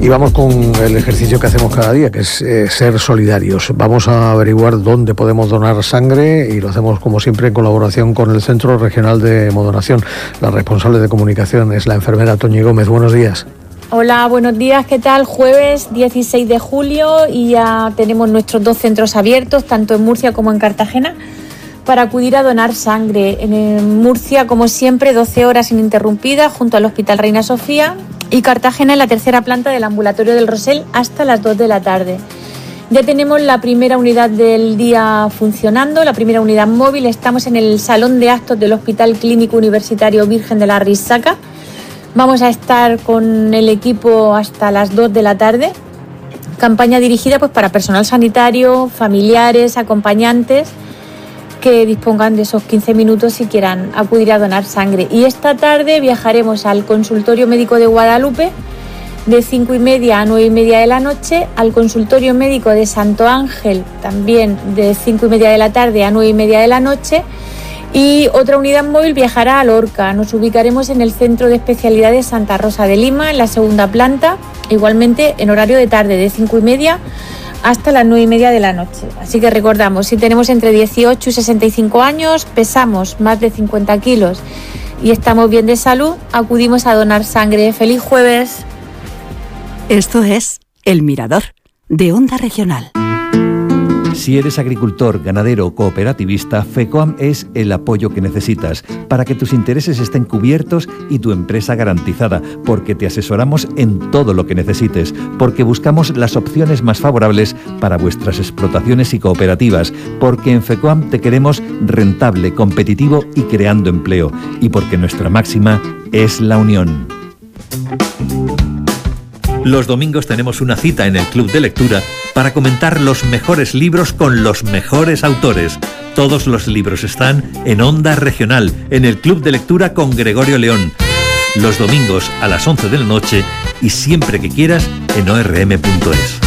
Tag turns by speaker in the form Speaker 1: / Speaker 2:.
Speaker 1: Y vamos con el ejercicio que hacemos cada día, que es ser solidarios. Vamos a averiguar dónde podemos donar sangre y lo hacemos como siempre en colaboración con el Centro Regional de Hemodonación. La responsable de comunicación es la enfermera Toñi Gómez. Buenos días.
Speaker 2: Hola, buenos días, ¿qué tal? Jueves 16 de julio y ya tenemos nuestros 2 centros abiertos, tanto en Murcia como en Cartagena, para acudir a donar sangre. En Murcia, como siempre, 12 horas ininterrumpidas junto al Hospital Reina Sofía, y Cartagena en la tercera planta del Ambulatorio del Rosell hasta las 2 de la tarde. Ya tenemos la primera unidad del día funcionando, la primera unidad móvil. Estamos en el Salón de Actos del Hospital Clínico Universitario Virgen de la Risaca. Vamos a estar con el equipo hasta las 2 de la tarde. Campaña dirigida pues para personal sanitario, familiares, acompañantes que dispongan de esos 15 minutos si quieran acudir a donar sangre. Y esta tarde viajaremos al Consultorio Médico de Guadalupe de 5:30 a 9:30 de la noche, al Consultorio Médico de Santo Ángel también de 5:30 de la tarde a 9:30 de la noche, y otra unidad móvil viajará a Lorca. Nos ubicaremos en el Centro de Especialidades Santa Rosa de Lima, en la segunda planta, igualmente en horario de tarde de 5:30 hasta las 9:30 de la noche. Así que recordamos, si tenemos entre 18 y 65 años, pesamos más de 50 kilos y estamos bien de salud, acudimos a donar sangre. ¡Feliz jueves!
Speaker 3: Esto es El Mirador, de Onda Regional.
Speaker 4: Si eres agricultor, ganadero o cooperativista, FECOAM es el apoyo que necesitas para que tus intereses estén cubiertos y tu empresa garantizada, porque te asesoramos en todo lo que necesites, porque buscamos las opciones más favorables para vuestras explotaciones y cooperativas, porque en FECOAM te queremos rentable, competitivo y creando empleo, y porque nuestra máxima es la unión.
Speaker 5: Los domingos tenemos una cita en el Club de Lectura para comentar los mejores libros con los mejores autores. Todos los libros están en Onda Regional, en el Club de Lectura con Gregorio León. Los domingos a las 11 de la noche y siempre que quieras en orm.es.